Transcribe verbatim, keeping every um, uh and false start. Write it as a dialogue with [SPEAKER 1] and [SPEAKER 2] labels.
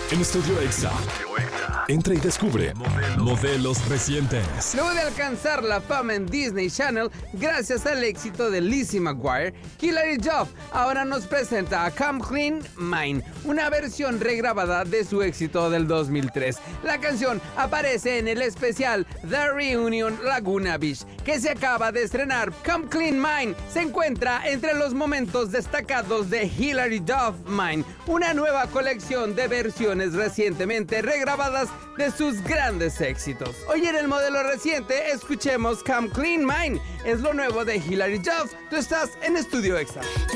[SPEAKER 1] En Estudio Exa. Entra y descubre modelos recientes.
[SPEAKER 2] Luego de alcanzar la fama en Disney Channel, gracias al éxito de Lizzie McGuire, Hilary Duff ahora nos presenta a Come Clean Mine, una versión regrabada de su éxito del dos mil tres. La canción aparece en el especial The Reunion Laguna Beach, que se acaba de estrenar. Come Clean Mine se encuentra entre los momentos destacados de Hilary Duff Mine, una nueva colección de versiones recientemente regrabadas de sus grandes éxitos. Hoy en el modelo reciente escuchemos Come Clean Mine, es lo nuevo de Hilary Duff. Tú estás en Estudio Exa.